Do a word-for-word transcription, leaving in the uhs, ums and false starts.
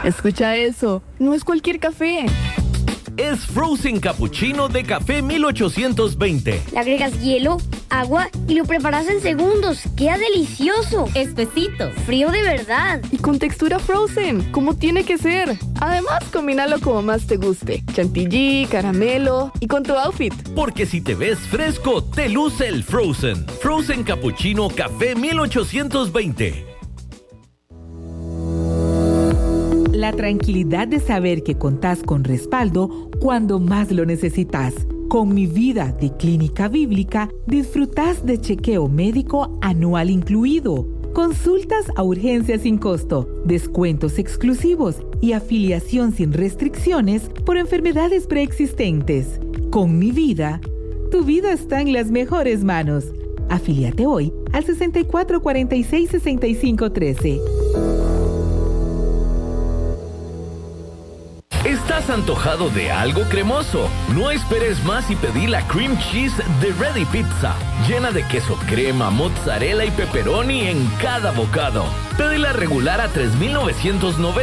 Escucha eso, no es cualquier café. Es Frozen Cappuccino de Café mil ochocientos veinte. Le agregas hielo, agua y lo preparas en segundos. ¡Queda delicioso! Espesito. Frío de verdad. Y con textura Frozen, como tiene que ser. Además, combínalo como más te guste. Chantilly, caramelo y con tu outfit. Porque si te ves fresco, te luce el Frozen. Frozen Cappuccino Café mil ochocientos veinte. La tranquilidad de saber que contás con respaldo cuando más lo necesitas. Con Mi Vida de Clínica Bíblica, disfrutás de chequeo médico anual incluido, consultas a urgencias sin costo, descuentos exclusivos y afiliación sin restricciones por enfermedades preexistentes. Con Mi Vida, tu vida está en las mejores manos. Afíliate hoy al sesenta y cuatro cuarenta y seis sesenta y cinco trece. ¿Estás antojado de algo cremoso? No esperes más y pedí la Cream Cheese de Ready Pizza, llena de queso crema, mozzarella y pepperoni en cada bocado. Pedila regular a tres mil novecientos noventa.